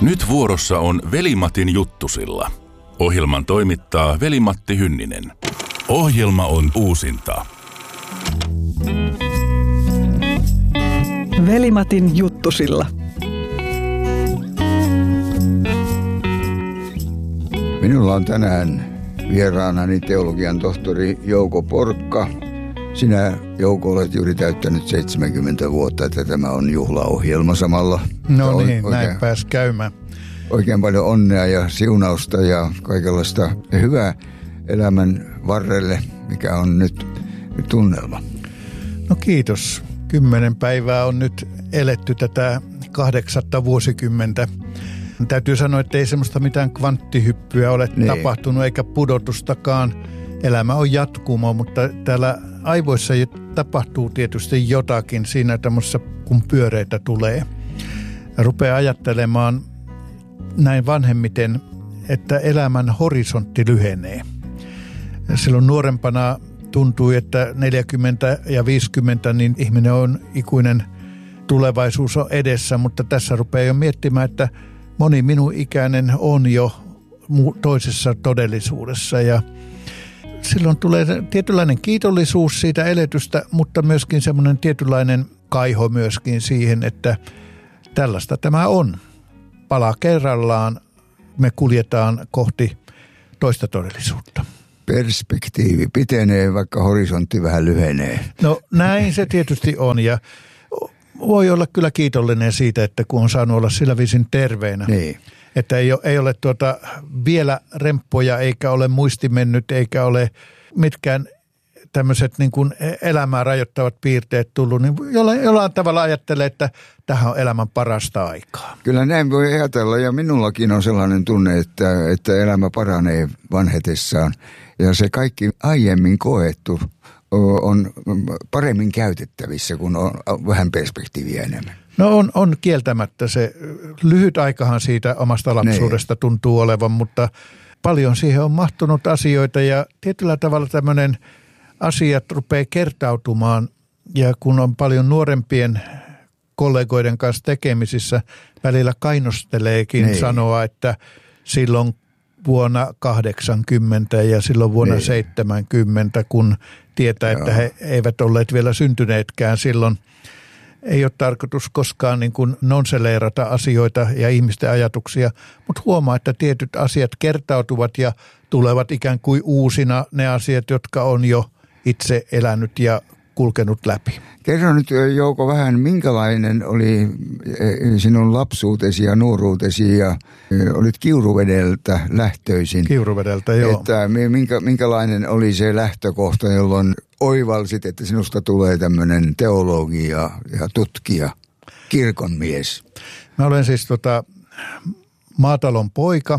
Nyt vuorossa on Veli-Matin juttusilla. Ohjelman toimittaa Veli-Matti Hynninen. Ohjelma on uusinta. Veli-Matin juttusilla. Minulla on tänään vieraanani teologian tohtori Jouko Porkka. Sinä, Jouko, olet juuri täyttänyt 70 vuotta, että tämä on juhlaohjelma samalla. No niin, näin pääsi käymään. Oikein paljon onnea ja siunausta ja kaikenlaista hyvää elämän varrelle, mikä on nyt tunnelma. No kiitos. 10 päivää on nyt eletty tätä 8. vuosikymmentä. Täytyy sanoa, että ei semmoista mitään kvanttihyppyä ole tapahtunut eikä pudotustakaan. Elämä on jatkumo, mutta täällä aivoissa tapahtuu tietysti jotakin siinä tämmöisessä, kun pyöreitä tulee. Rupeaa ajattelemaan näin vanhemmiten, että elämän horisontti lyhenee. Silloin nuorempana tuntui, että 40 ja 50 niin ihminen on ikuinen, tulevaisuus on edessä, mutta tässä rupeaa jo miettimään, että moni minun ikäinen on jo toisessa todellisuudessa ja silloin tulee tietynlainen kiitollisuus siitä eletystä, mutta myöskin semmoinen tietynlainen kaiho myöskin siihen, että tällaista tämä on. Pala kerrallaan me kuljetaan kohti toista todellisuutta. Perspektiivi pitenee, vaikka horisontti vähän lyhenee. No näin se tietysti on ja voi olla kyllä kiitollinen siitä, että kun on saanut olla sillä viisin terveenä. Niin. Että ei ole vielä remppoja, eikä ole muisti mennyt, eikä ole mitkään tämmöiset niin kuin elämää rajoittavat piirteet tullut, niin jollain tavalla ajattelee, että tähän on elämän parasta aikaa. Kyllä näin voi ajatella ja minullakin on sellainen tunne, että elämä paranee vanhetessaan ja se kaikki aiemmin koettu on paremmin käytettävissä, kun on vähän perspektiiviä enemmän. No on kieltämättä se lyhyt aikahan siitä omasta lapsuudesta tuntuu olevan, mutta paljon siihen on mahtunut asioita ja tietyllä tavalla tämmöinen asiat rupeaa kertautumaan ja kun on paljon nuorempien kollegoiden kanssa tekemisissä, välillä kainosteleekin sanoa, että silloin vuonna 80 ja silloin vuonna 70, kun tietää, että he eivät olleet vielä syntyneetkään silloin. Ei ole tarkoitus koskaan niin kuin nonseleerata asioita ja ihmisten ajatuksia, mutta huomaa, että tietyt asiat kertautuvat ja tulevat ikään kuin uusina ne asiat, jotka on jo itse elänyt ja kulkenut läpi. Kerro nyt, Jouko, vähän minkälainen oli sinun lapsuutesi ja nuoruutesi ja olit Kiuruvedeltä lähtöisin. Kiuruvedeltä, joo. Että minkälainen oli se lähtökohta, jolloin oivalsit, että sinusta tulee tämmöinen teologi ja tutkija, kirkonmies? Mä olen siis maatalon poika,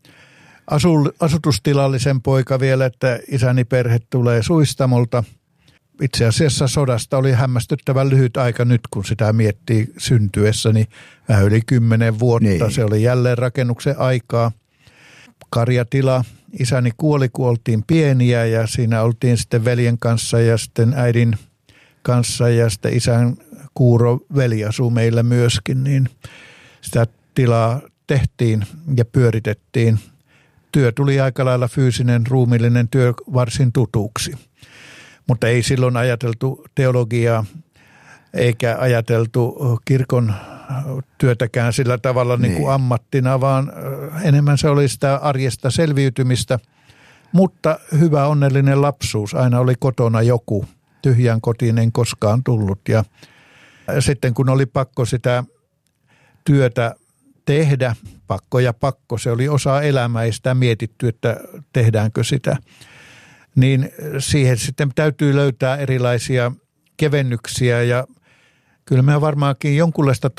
asutustilallisen poika vielä, että isäni perhe tulee Suistamolta. Itse asiassa sodasta oli hämmästyttävän lyhyt aika nyt, kun sitä miettii syntyessäni vähän yli 10 vuotta. Niin. Se oli jälleen rakennuksen aikaa. Karjatila. Isäni kuoli, kun oltiin pieniä ja siinä oltiin sitten veljen kanssa ja sitten äidin kanssa ja sitten isän kuuro veli asui meillä myöskin. Niin sitä tilaa tehtiin ja pyöritettiin. Työ tuli aika lailla fyysinen, ruumiillinen työ varsin tutuksi. Mutta ei silloin ajateltu teologiaa eikä ajateltu kirkon työtäkään sillä tavalla niin kuin ammattina, vaan enemmän se oli sitä arjesta selviytymistä. Mutta hyvä onnellinen lapsuus. Aina oli kotona joku. Tyhjään kotiin en koskaan tullut. Ja sitten kun oli pakko sitä työtä tehdä, pakko, se oli osa elämää, ei sitä mietitty, että tehdäänkö sitä. Niin siihen sitten täytyy löytää erilaisia kevennyksiä ja kyllä me varmaankin jonkunlaista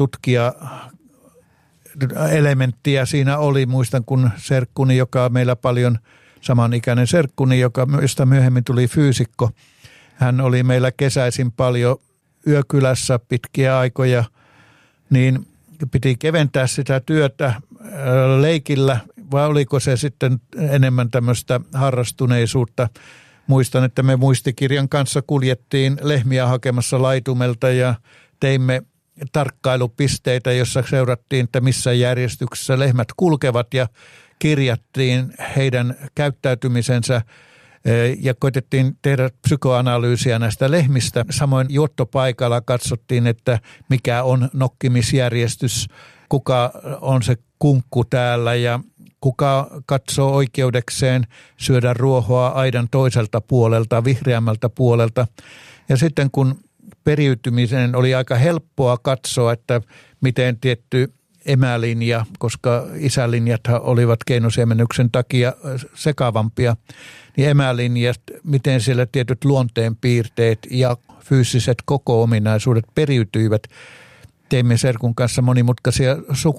tutkija-elementtiä siinä oli. Muistan, kun serkkuni, joka on meillä paljon samanikäinen serkkuni, josta myöhemmin tuli fyysikko. Hän oli meillä kesäisin paljon yökylässä pitkiä aikoja, niin piti keventää sitä työtä leikillä, vai oliko se sitten enemmän tämmöistä harrastuneisuutta. Muistan, että me muistikirjan kanssa kuljettiin lehmiä hakemassa laitumelta ja teimme tarkkailupisteitä, jossa seurattiin, että missä järjestyksessä lehmät kulkevat ja kirjattiin heidän käyttäytymisensä ja koitettiin tehdä psykoanalyysiä näistä lehmistä. Samoin juottopaikalla katsottiin, että mikä on nokkimisjärjestys, kuka on se kunkku täällä ja kuka katsoo oikeudekseen syödä ruohoa aidan toiselta puolelta, vihreämmältä puolelta. Ja sitten kun periytymisen oli aika helppoa katsoa, että miten tietty emälinja, koska isälinjathan olivat keinosiemennyksen takia sekavampia, niin emälinjat, miten siellä tietyt luonteenpiirteet ja fyysiset koko-ominaisuudet periytyivät. Teimme serkun kanssa monimutkaisia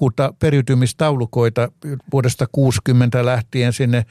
periytymistaulukoita vuodesta 60 lähtien sinne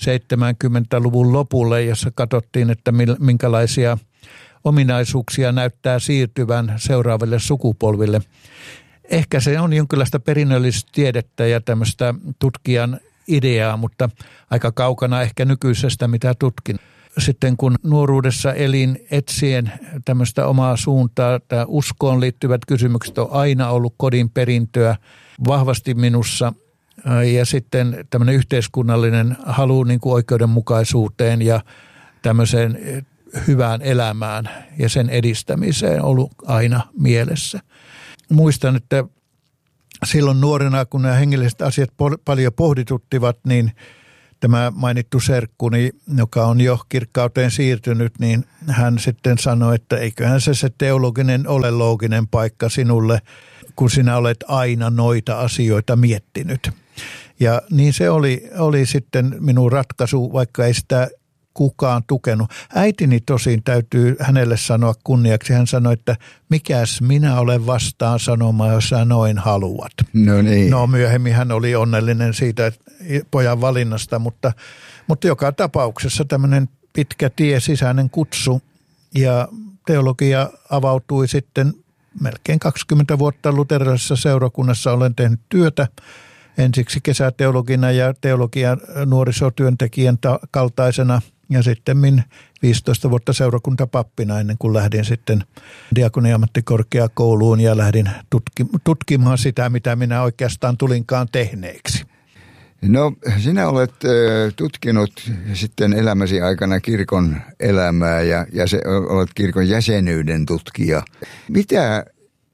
70-luvun lopulle, jossa katsottiin, että minkälaisia ominaisuuksia näyttää siirtyvän seuraaville sukupolville. Ehkä se on jonkinlaista perinnöllistä tiedettä ja tämmöistä tutkijan ideaa, mutta aika kaukana ehkä nykyisestä, mitä tutkin. Sitten kun nuoruudessa elin etsien tämmöistä omaa suuntaa, tämä uskoon liittyvät kysymykset on aina ollut kodin perintöä vahvasti minussa. Ja sitten tämmöinen yhteiskunnallinen halu niin kuin oikeudenmukaisuuteen ja tämmöiseen hyvään elämään ja sen edistämiseen on ollut aina mielessä. Muistan, että silloin nuorena, kun nämä hengelliset asiat paljon pohdituttivat, niin tämä mainittu serkkuni, joka on jo kirkkauteen siirtynyt, niin hän sitten sanoi, että eiköhän se teologinen ole looginen paikka sinulle, kun sinä olet aina noita asioita miettinyt. Ja niin se oli sitten minun ratkaisu, vaikka ei sitä kukaan tukenut. Äitini tosin täytyy hänelle sanoa kunniaksi. Hän sanoi, että mikäs minä olen vastaan sanomaan, jos sä noin haluat. No niin. No myöhemmin hän oli onnellinen siitä pojan valinnasta, mutta joka tapauksessa tämmöinen pitkä tie, sisäinen kutsu ja teologia avautui sitten melkein 20 vuotta luterilaisessa seurakunnassa olen tehnyt työtä. Ensiksi kesäteologina ja teologian nuorisotyöntekijän kaltaisena ja sitten 15 vuotta seurakuntapappina ennen kuin lähdin sitten diakoniammattikorkeakouluun ja lähdin tutkimaan sitä, mitä minä oikeastaan tulinkaan tehneeksi. No sinä olet tutkinut sitten elämäsi aikana kirkon elämää ja olet kirkon jäsenyyden tutkija. Mitä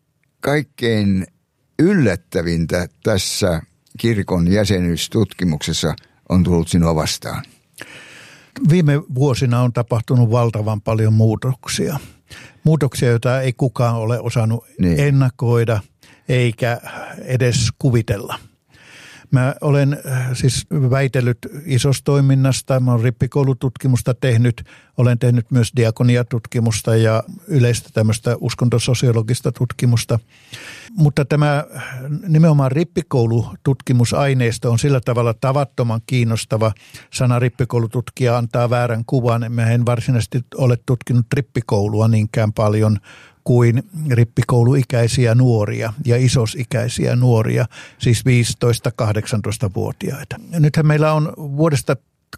kaikkein yllättävintä tässä kirkon jäsenyystutkimuksessa on tullut sinua vastaan? Viime vuosina on tapahtunut valtavan paljon muutoksia. Muutoksia, joita ei kukaan ole osannut ennakoida eikä edes kuvitella. Mä olen siis väitellyt isosta toiminnasta, mä olen rippikoulututkimusta tehnyt, olen tehnyt myös diakoniatutkimusta ja yleistä tämmöistä uskontososiologista tutkimusta. Mutta tämä nimenomaan rippikoulututkimusaineisto on sillä tavalla tavattoman kiinnostava. Sana rippikoulututkija antaa väärän kuvan. Mä en varsinaisesti ole tutkinut rippikoulua niinkään paljon kuin rippikouluikäisiä nuoria ja isosikäisiä nuoria, siis 15-18-vuotiaita. Nythän meillä on vuodesta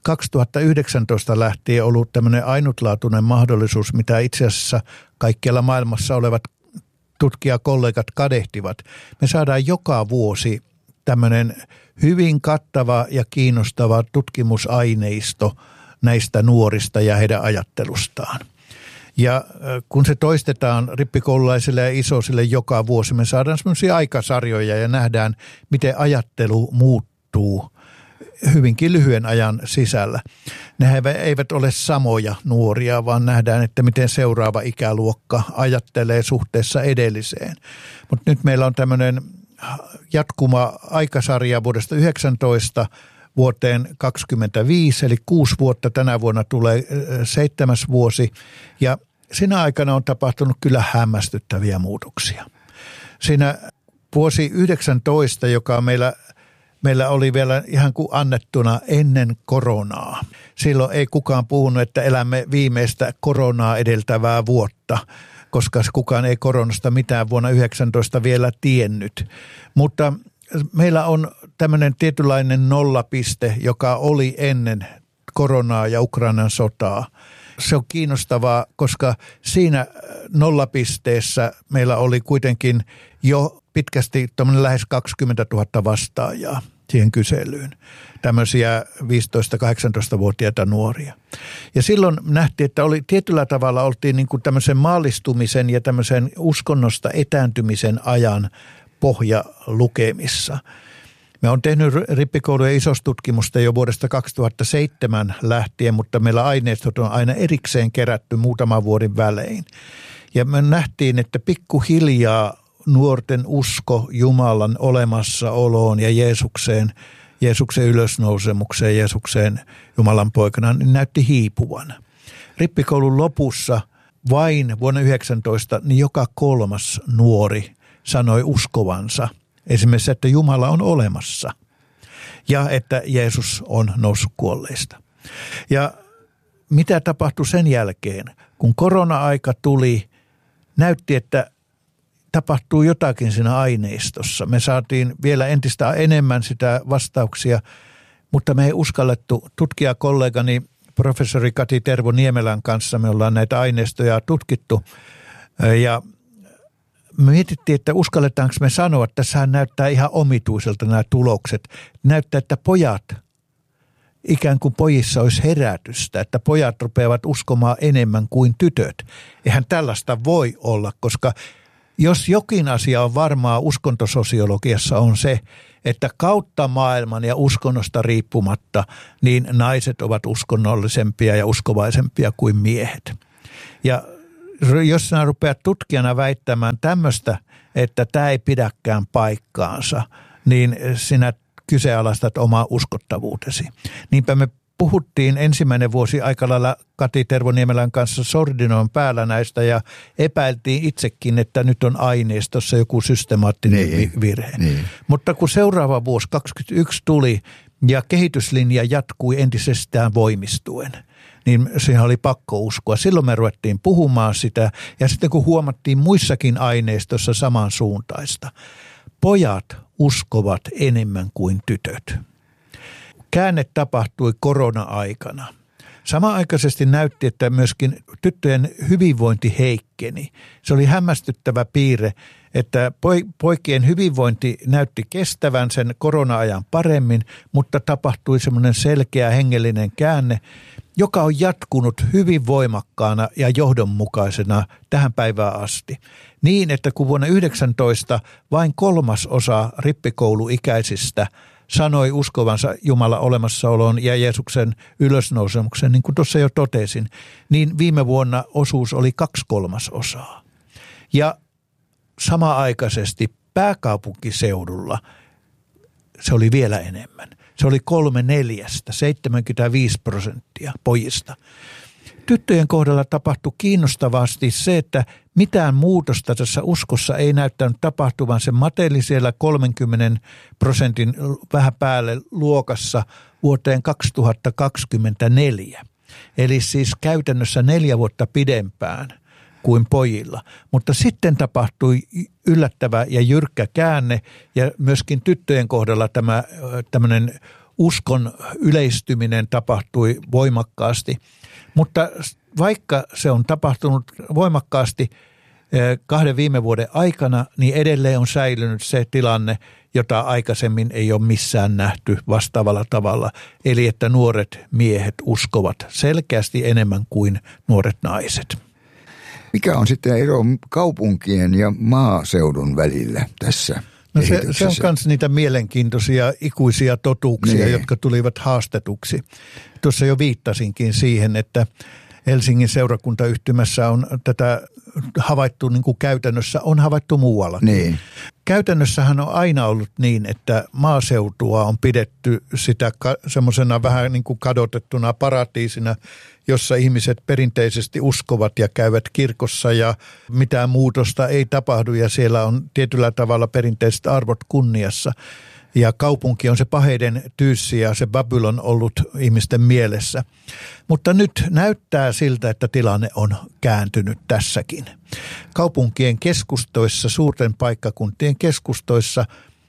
2019 lähtien ollut tämmöinen ainutlaatuinen mahdollisuus, mitä itse asiassa kaikkialla maailmassa olevat tutkijakollegat kadehtivat. Me saadaan joka vuosi tämmöinen hyvin kattava ja kiinnostava tutkimusaineisto näistä nuorista ja heidän ajattelustaan. Ja kun se toistetaan rippikoululaisille ja isosille joka vuosi, me saadaan semmoisia aikasarjoja ja nähdään, miten ajattelu muuttuu hyvinkin lyhyen ajan sisällä. Nehän eivät ole samoja nuoria, vaan nähdään, että miten seuraava ikäluokka ajattelee suhteessa edelliseen. Mutta nyt meillä on tämmöinen jatkuma aikasarja vuodesta 19 vuoteen 2025, eli 6 vuotta tänä vuonna tulee 7. vuosi, ja siinä aikana on tapahtunut kyllä hämmästyttäviä muutoksia. Siinä vuosi 19, joka meillä oli vielä ihan kuin annettuna ennen koronaa. Silloin ei kukaan puhunut, että elämme viimeistä koronaa edeltävää vuotta, koska kukaan ei koronasta mitään vuonna 19 vielä tiennyt. Mutta meillä on tämmöinen tietynlainen nollapiste, joka oli ennen koronaa ja Ukrainan sotaa. Se on kiinnostavaa, koska siinä nollapisteessä meillä oli kuitenkin jo pitkästi lähes 20 000 vastaajaa siihen kyselyyn. Tämmöisiä 15-18-vuotiaita nuoria. Ja silloin nähtiin, että tietyllä tavalla oltiin niin kuin tämmöisen maallistumisen ja tämmöisen uskonnosta etääntymisen ajan pohjalukemissa. Me on tehnyt rippikoulujen isostutkimusta jo vuodesta 2007 lähtien, mutta meillä aineistot on aina erikseen kerätty muutaman vuoden välein. Ja me nähtiin, että pikkuhiljaa nuorten usko Jumalan olemassaoloon ja Jeesuksen ylösnousemukseen, Jeesukseen Jumalan poikana, niin näytti hiipuvan. Rippikoulun lopussa vain vuonna 19 niin joka 3. nuori sanoi uskovansa esimerkiksi, että Jumala on olemassa ja että Jeesus on noussut kuolleista. Ja mitä tapahtui sen jälkeen? Kun korona-aika tuli, näytti, että tapahtuu jotakin siinä aineistossa. Me saatiin vielä entistä enemmän sitä vastauksia, mutta me ei uskallettu. Tutkijakollegani professori Kati Tervo Niemelän kanssa me ollaan näitä aineistoja tutkittu ja me mietittiin, että uskalletaanko me sanoa, että tässähän näyttää ihan omituiselta nämä tulokset. Näyttää, että pojat, ikään kuin pojissa olisi herätystä, että pojat rupeavat uskomaan enemmän kuin tytöt. Eihän tällaista voi olla, koska jos jokin asia on varmaa uskontososiologiassa on se, että kautta maailman ja uskonnosta riippumatta, niin naiset ovat uskonnollisempia ja uskovaisempia kuin miehet. Ja jos sinä rupeat tutkijana väittämään tämmöistä, että tämä ei pidäkään paikkaansa, niin sinä kyseenalaistat omaa uskottavuutesi. Niinpä me puhuttiin ensimmäinen vuosi aika lailla Kati Tervo Niemelän kanssa sordinoon päällä näistä ja epäiltiin itsekin, että nyt on aineistossa joku systemaattinen virhe. Niin. Mutta kun seuraava vuosi 2021 tuli ja kehityslinja jatkui entisestään voimistuen, niin siihen oli pakko uskoa. Silloin me ruvettiin puhumaan sitä ja sitten kun huomattiin muissakin aineistossa samansuuntaista, pojat uskovat enemmän kuin tytöt. Käänne tapahtui korona-aikana. Samanaikaisesti näytti, että myöskin tyttöjen hyvinvointi heikkeni. Se oli hämmästyttävä piirre, että poikien hyvinvointi näytti kestävän sen korona-ajan paremmin, mutta tapahtui semmoinen selkeä hengellinen käänne, joka on jatkunut hyvin voimakkaana ja johdonmukaisena tähän päivään asti. Niin, että kun vuonna 19 vain 1/3 rippikouluikäisistä sanoi uskovansa Jumalan olemassaoloon ja Jeesuksen ylösnousemuksen, niin kuin tuossa jo totesin, niin viime vuonna osuus oli 2/3. Ja samaaikaisesti pääkaupunkiseudulla se oli vielä enemmän. Se oli 3/4, 75% pojista. Tyttöjen kohdalla tapahtui kiinnostavasti se, että mitään muutosta tässä uskossa ei näyttänyt tapahtuvan. Se mateli siellä 30% vähän päälle luokassa vuoteen 2024. Eli siis käytännössä 4 vuotta pidempään kuin pojilla. Mutta sitten tapahtui yllättävä ja jyrkkä käänne ja myöskin tyttöjen kohdalla tämmöinen uskon yleistyminen tapahtui voimakkaasti. Mutta vaikka se on tapahtunut voimakkaasti 2 viime vuoden aikana, niin edelleen on säilynyt se tilanne, jota aikaisemmin ei ole missään nähty vastaavalla tavalla. Eli että nuoret miehet uskovat selkeästi enemmän kuin nuoret naiset. Mikä on sitten ero kaupunkien ja maaseudun välillä tässä? No se on myös niitä mielenkiintoisia ikuisia totuuksia, jotka tulivat haastetuksi. Tuossa jo viittasinkin siihen, että Helsingin seurakuntayhtymässä on tätä havaittu niin kuin käytännössä, on havaittu muuallakin. Niin. Käytännössähän on aina ollut niin, että maaseutua on pidetty sitä semmoisena vähän niin kuin kadotettuna paratiisina, jossa ihmiset perinteisesti uskovat ja käyvät kirkossa ja mitään muutosta ei tapahdu ja siellä on tietyllä tavalla perinteiset arvot kunniassa. Ja kaupunki on se paheiden tyyssi ja se Babylon ollut ihmisten mielessä. Mutta nyt näyttää siltä, että tilanne on kääntynyt tässäkin. Kaupunkien keskustoissa, suurten paikkakuntien keskustoissa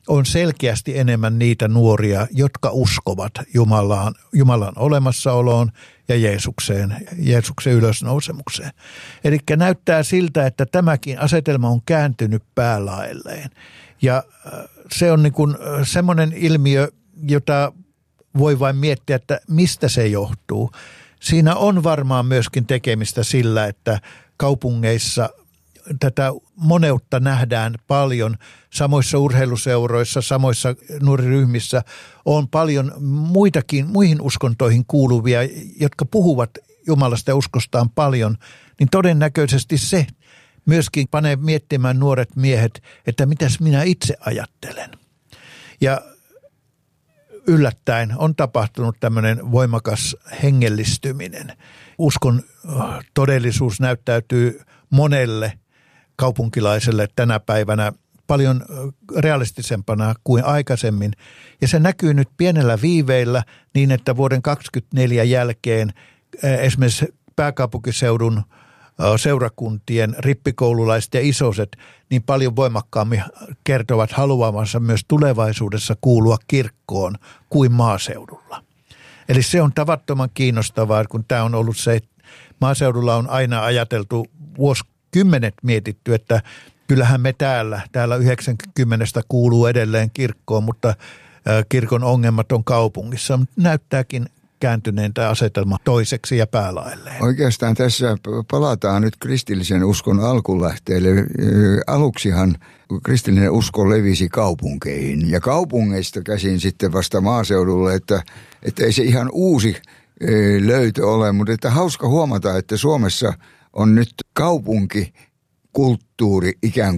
on selkeästi enemmän niitä nuoria, jotka uskovat Jumalan olemassaoloon ja Jeesuksen ylösnousemukseen. Eli näyttää siltä, että tämäkin asetelma on kääntynyt päälaelleen. Ja se on niin kuin semmoinen ilmiö, jota voi vain miettiä, että mistä se johtuu. Siinä on varmaan myöskin tekemistä sillä, että kaupungeissa tätä moneutta nähdään paljon. Samoissa urheiluseuroissa, samoissa nuoriryhmissä on paljon muihin uskontoihin kuuluvia, jotka puhuvat Jumalasta ja uskostaan paljon, niin todennäköisesti se myöskin panee miettimään nuoret miehet, että mitäs minä itse ajattelen. Ja yllättäen on tapahtunut tämmöinen voimakas hengellistyminen. Uskon todellisuus näyttäytyy monelle kaupunkilaiselle tänä päivänä paljon realistisempana kuin aikaisemmin. Ja se näkyy nyt pienellä viiveillä niin, että vuoden 2024 jälkeen esimerkiksi pääkaupunkiseudun seurakuntien rippikoululaiset ja isoset niin paljon voimakkaammin kertovat haluavansa myös tulevaisuudessa kuulua kirkkoon kuin maaseudulla. Eli se on tavattoman kiinnostavaa, kun tämä on ollut se, että maaseudulla on aina ajateltu vuosikymmenet mietitty, että kyllähän me täällä 90 kuuluu edelleen kirkkoon, mutta kirkon ongelmat on kaupungissa. Näyttääkin kääntyneen tämä asetelma toiseksi ja päälaelleen. Oikeastaan tässä palataan nyt kristillisen uskon alkulähteelle. Aluksihan kristillinen usko levisi kaupunkeihin ja kaupungeista käsin sitten vasta maaseudulle, että ei se ihan uusi löytö ole, mutta että hauska huomata, että Suomessa on nyt kaupunkikulttuuri ikään